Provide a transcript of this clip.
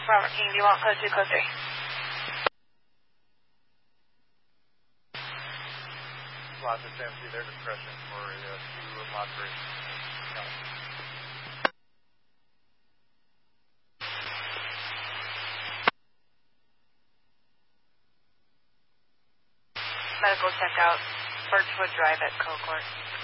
Robert King, do you want code 2, code 3? Lots of MC, their discretion for a 2 mod 3. No. Medical check out, Birchwood Drive at Cocourt.